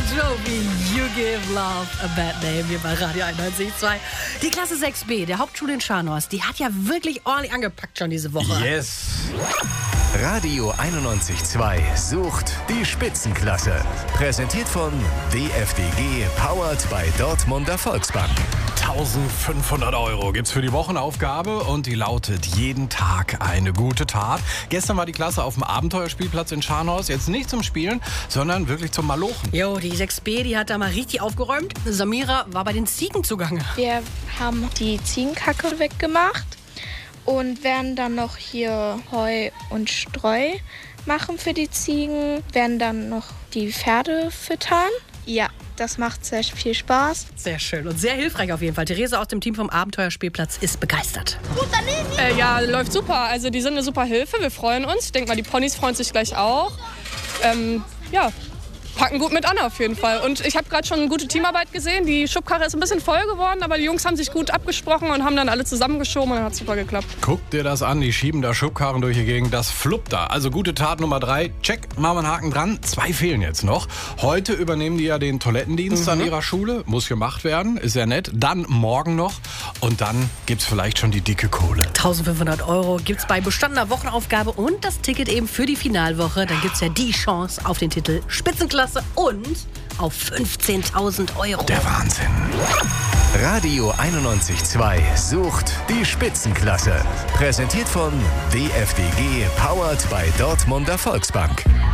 Jovi, You Give Love a Bad Name hier bei Radio 91.2. Die Klasse 6b der Hauptschule in Scharnhorst, die hat ja wirklich ordentlich angepackt schon diese Woche. Yes. Radio 91.2 sucht die Spitzenklasse. Präsentiert von DFDG, powered by Dortmunder Volksbank. 1.500 € gibt's für die Wochenaufgabe und die lautet jeden Tag eine gute Tat. Gestern war die Klasse auf dem Abenteuerspielplatz in Scharnhorst. Jetzt nicht zum Spielen, sondern wirklich zum Malochen. Jo, die 6b, die hat da mal richtig aufgeräumt. Samira war bei den Ziegen zugange. Wir haben die Ziegenkacke weggemacht und werden dann noch hier Heu und Streu machen für die Ziegen. Werden dann noch die Pferde füttern. Ja, das macht sehr viel Spaß. Sehr schön und sehr hilfreich auf jeden Fall. Therese aus dem Team vom Abenteuerspielplatz ist begeistert. Ja, läuft super. Also die sind eine super Hilfe. Wir freuen uns. Ich denke mal, die Ponys freuen sich gleich auch. Packen gut mit an auf jeden Fall. Und ich habe gerade schon eine gute Teamarbeit gesehen. Die Schubkarre ist ein bisschen voll geworden, aber die Jungs haben sich gut abgesprochen und haben dann alle zusammengeschoben und dann hat es super geklappt. Guck dir das an, die schieben da Schubkarren durch die Gegend. Das fluppt da. Also gute Tat Nummer 3. Check, machen wir einen Haken dran. 2 fehlen jetzt noch. Heute übernehmen die ja den Toilettendienst an ihrer Schule. Muss gemacht werden, ist sehr nett. Dann morgen noch und dann gibt's vielleicht schon die dicke Kohle. 1.500 € gibt's bei bestandener Wochenaufgabe und das Ticket eben für die Finalwoche. Dann gibt's ja die Chance auf den Titel Spitzenklasse und auf 15.000 €. Der Wahnsinn. Radio 91.2 sucht die Spitzenklasse. Präsentiert von DFDG, powered by Dortmunder Volksbank.